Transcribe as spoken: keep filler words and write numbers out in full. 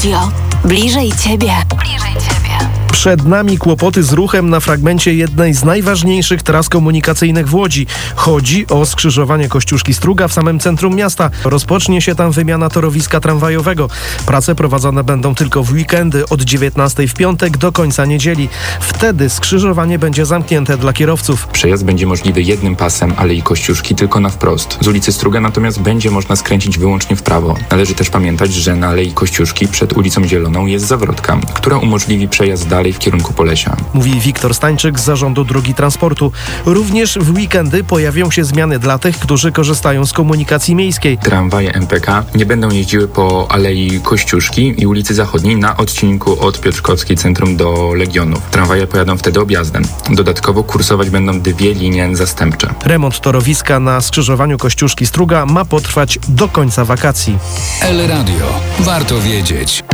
Radio. Bliżej Ciebie. Bliżej Ciebie. Przed nami kłopoty z ruchem na fragmencie jednej z najważniejszych tras komunikacyjnych w Łodzi. Chodzi o skrzyżowanie Kościuszki-Struga w samym centrum miasta. Rozpocznie się tam wymiana torowiska tramwajowego. Prace prowadzone będą tylko w weekendy od dziewiętnastej w piątek do końca niedzieli. Wtedy skrzyżowanie będzie zamknięte dla kierowców. Przejazd będzie możliwy jednym pasem Alei Kościuszki tylko na wprost. Z ulicy Struga natomiast będzie można skręcić wyłącznie w prawo. Należy też pamiętać, że na Alei Kościuszki przed ulicą Zieloną jest zawrotka, która umożliwi przejazd dalej w kierunku Polesia. Mówi Wiktor Stańczyk z Zarządu Drogi Transportu. Również w weekendy pojawią się zmiany dla tych, którzy korzystają z komunikacji miejskiej. Tramwaje M P K nie będą jeździły po Alei Kościuszki i ulicy Zachodniej na odcinku od Piotrkowskiej Centrum do Legionów. Tramwaje pojadą wtedy objazdem. Dodatkowo kursować będą dwie linie zastępcze. Remont torowiska na skrzyżowaniu Kościuszki-Struga ma potrwać do końca wakacji. El Radio. Warto wiedzieć.